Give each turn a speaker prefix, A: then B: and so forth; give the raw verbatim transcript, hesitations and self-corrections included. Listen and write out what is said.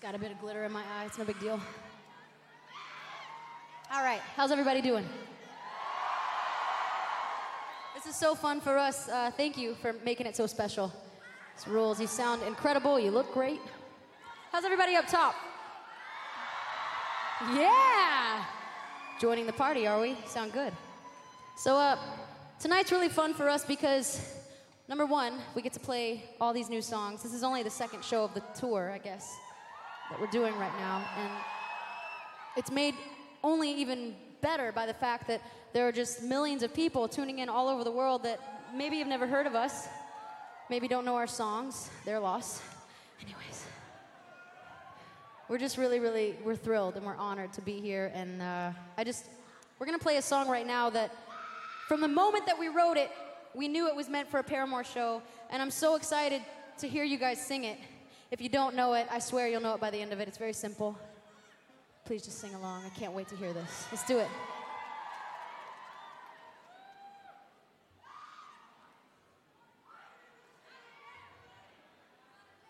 A: Got a bit of glitter in my eye. It's no big deal. All right, how's everybody doing? This is so fun for us. Uh, thank you for making it so special. This rules. You sound incredible. You look great. How's everybody up top? Yeah! Joining the party, are we? Sound good. So uh, tonight's really fun for us because, number one, we get to play all these new songs. This is only the second show of the tour, I guess, that we're doing right now. And it's made only even better by the fact that there are just millions of people tuning in all over the world that maybe have never heard of us, maybe don't know our songs. Their loss. Anyways. We're just really, really, we're thrilled and we're honored to be here. And uh, I just, we're going to play a song right now that from the moment that we wrote it, we knew it was meant for a Paramore show. And I'm so excited to hear you guys sing it. If you don't know it, I swear you'll know it by the end of it. It's very simple. Please just sing along. I can't wait to hear this. Let's do it.